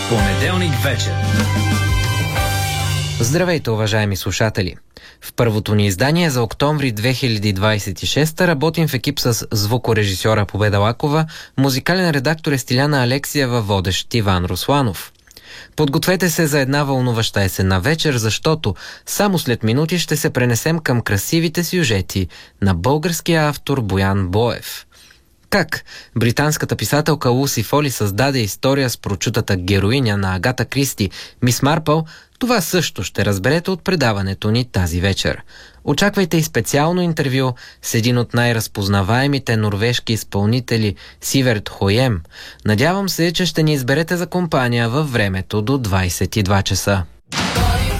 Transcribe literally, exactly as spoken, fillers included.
Понеделник вечер. Здравейте, уважаеми слушатели! В първото ни издание за октомври две хиляди двадесет и шеста работим в екип с звукорежисьора Победа Лакова, музикален редактор е Стиляна Алексиева, водещ Иван Русланов. Подгответе се за една вълнуваща есенна вечер, защото само след минути ще се пренесем към красивите сюжети на българския автор Боян Боев. Как британската писателка Луси Фоли създаде история с прочутата героиня на Агата Кристи, Мис Марпъл, това също ще разберете от предаването ни тази вечер. Очаквайте и специално интервю с един от най-разпознаваемите норвежки изпълнители, Сиверт Хоем. Надявам се, че ще ни изберете за компания във времето до двадесет и два часа.